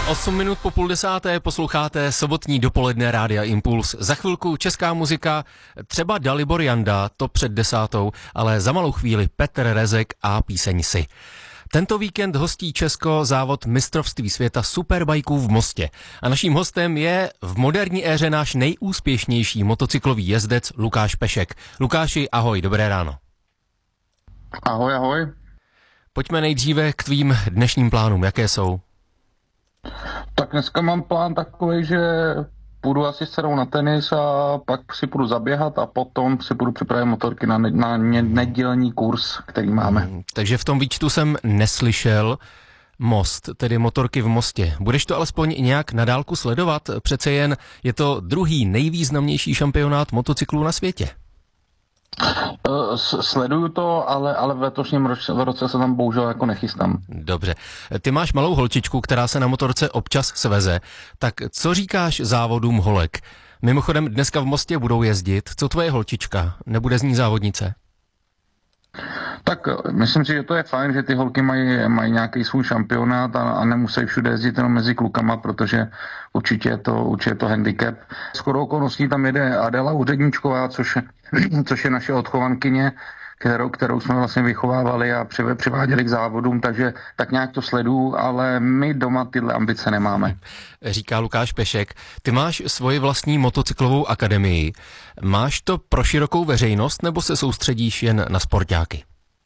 8 minut po 9:30 posloucháte sobotní dopoledne Rádia Impuls. Za chvilku česká muzika, třeba Dalibor Janda, to před 10, ale za malou chvíli Petr Rezek a píseň Si. Tento víkend hostí Česko závod mistrovství světa superbajků v Mostě. A naším hostem je v moderní éře náš nejúspěšnější motocyklový jezdec Lukáš Pešek. Lukáši, ahoj, dobré ráno. Ahoj, ahoj. Pojďme nejdříve k tvým dnešním plánům, jaké jsou? Tak dneska mám plán takový, že půjdu asi s dcerou na tenis a pak si půjdu zaběhat a potom si půjdu připravit motorky na nedělní kurz, který máme. Takže v tom výčtu jsem neslyšel Most, tedy motorky v Mostě. Budeš to alespoň nějak na dálku sledovat? Přece jen je to druhý nejvýznamnější šampionát motocyklů na světě. Sleduju to, ale v letošním roce se tam bohužel jako nechystám. Dobře. Ty máš malou holčičku, která se na motorce občas sveze. Tak co říkáš závodům holek? Mimochodem dneska v Mostě budou jezdit. Co tvoje holčička? Nebude z ní závodnice? Tak myslím si, že to je fajn, že ty holky mají nějaký svůj šampionát a nemusí všude jezdit jenom mezi klukama, protože určitě je to handicap. Shodou okolností tam jede Adela Úředníčková, což je naše odchovankyně, kterou jsme vlastně vychovávali a přiváděli k závodům, takže tak nějak to sleduju, ale my doma tyhle ambice nemáme. Říká Lukáš Pešek. Ty máš svoji vlastní motocyklovou akademii. Máš to pro širokou veřejnost nebo se soustředíš jen na sportáky?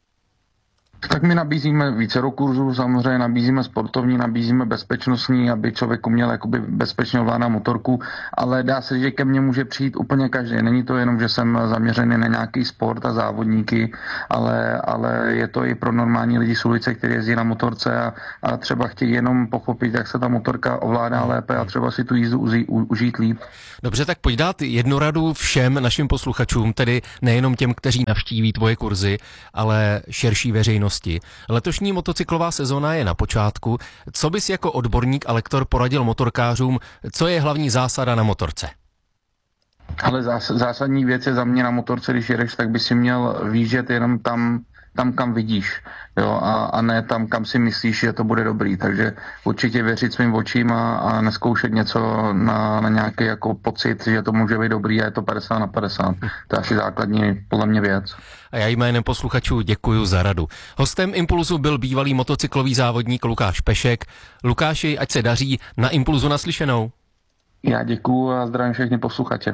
Tak my nabízíme vícero kurzů, samozřejmě nabízíme sportovní, nabízíme bezpečnostní, aby člověk uměl jakoby bezpečně ovládat motorku, ale dá se říct, že ke mně může přijít úplně každý. Není to jenom, že jsem zaměřený na nějaký sport a závodníky, ale je to i pro normální lidi z ulice, kteří jezdí na motorce a třeba chtějí jenom pochopit, jak se ta motorka ovládá lépe a třeba si tu jízdu užít líp. Dobře, tak pojď dát jednu radu všem našim posluchačům, tedy nejenom těm, kteří navštíví tvoje kurzy, ale širší veřejnosti. Letošní motocyklová sezóna je na počátku. Co bys jako odborník a lektor poradil motorkářům, co je hlavní zásada na motorce? Ale zásadní věc je za mě na motorce, když jedeš, tak by si měl výjíždět jenom tam, kam vidíš, jo, a ne tam, kam si myslíš, že to bude dobrý. Takže určitě věřit svým očím a neskoušet něco na nějaký jako pocit, že to může být dobrý a je to 50/50. To je asi základní podle mě věc. A já jménem posluchačů děkuju za radu. Hostem Impulzu byl bývalý motocyklový závodník Lukáš Pešek. Lukáši, ať se daří, na Impulzu naslyšenou. Já děkuju a zdravím všechny posluchače.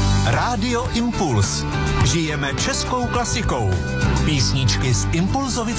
Rádio Impuls. Žijeme českou klasikou. Písničky z Impulzovy